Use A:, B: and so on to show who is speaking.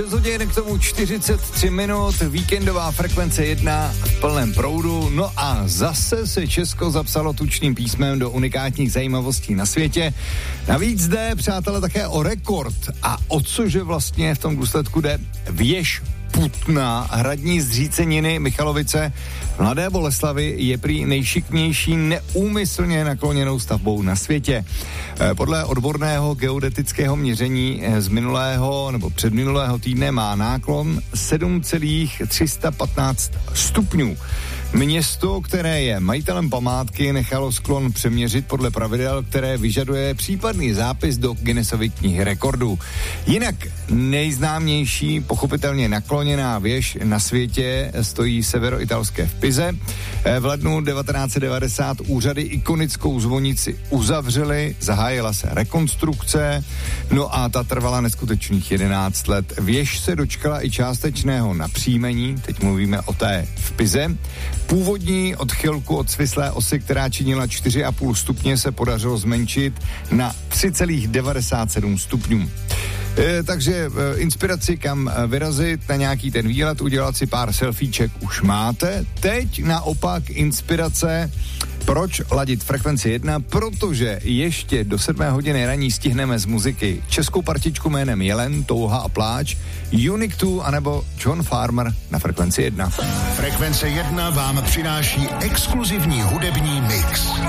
A: 6 hodin k tomu 43 minut, víkendová frekvence 1 v plném proudu. No a zase se Česko zapsalo tučným písmem do unikátních zajímavostí na světě. Navíc jde, přátelé, také o rekord. A o cože vlastně v tom důsledku jde? Věž Putna, hradní zříceniny Michalovice v Mladé Boleslavi je prý nejšikmější neúmyslně nakloněnou stavbou na světě. Podle odborného geodetického měření z minulého nebo předminulého týdne má náklon 7,315 stupňů. Město, které je majitelem památky, nechalo sklon přeměřit podle pravidel, které vyžaduje případný zápis do Guinnessovy knihy rekordů. Jinak nejznámější, pochopitelně nakloněná věž na světě stojí severoitalské v Pize. V lednu 1990 úřady ikonickou zvonici uzavřely, zahájila se rekonstrukce, no a ta trvala neskutečných 11 let. Věž se dočkala i částečného napříjmení, teď mluvíme o té v Pize. Původní odchylku od svislé osy, která činila 4,5 stupně, se podařilo zmenšit na 3,97 stupňů. Takže inspiraci, kam vyrazit na nějaký ten výlet, udělat si pár selfieček už máte. Teď naopak inspirace, proč ladit frekvenci 1, protože ještě do 7 hodiny raní stihneme z muziky českou partičku jménem Jelen, Touha a pláč, Unique 2 anebo John Farmer na frekvenci 1.
B: Frekvence 1 vám přináší exkluzivní hudební mix.